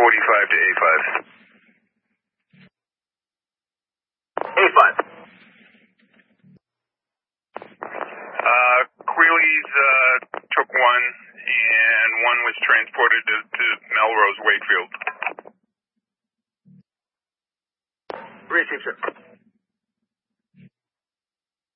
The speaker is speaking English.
45 to A5. A5. Queeley's took one, and one was transported to Melrose Wakefield. Receive, sir.